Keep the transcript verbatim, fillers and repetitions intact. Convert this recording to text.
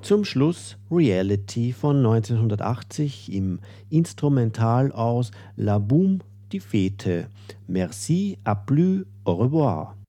zum Schluss Reality von neunzehnhundertachtzig im Instrumental aus La Boum die Fete. Merci, à plus, au revoir.